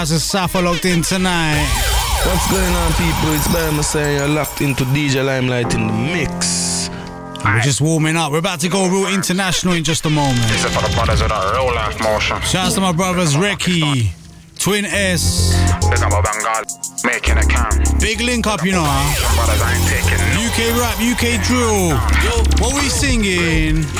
As a Safa locked in tonight. What's going on, people? It's Bama saying you're locked into DJ Limelight in the mix. We're just warming up. We're about to go real international in just a moment. This is for the brothers with that real life motion. Shouts to my brothers Reki, Twin S. Big up Bengal, making a can. Big link up, you know. Some brothers ain't taking no. UK rap, UK drill. What we singing?